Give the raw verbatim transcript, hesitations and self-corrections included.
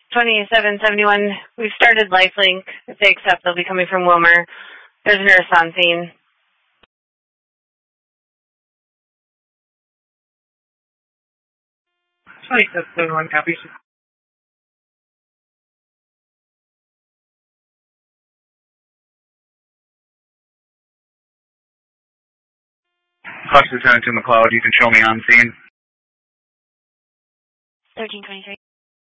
twenty-seven seventy-one, we've started Lifelink. If they accept, they'll be coming from Wilmer. There's a nurse on scene. twenty-seven seventy-one, copy. Fox Lieutenant to McLeod, you can show me on scene. thirteen twenty-three.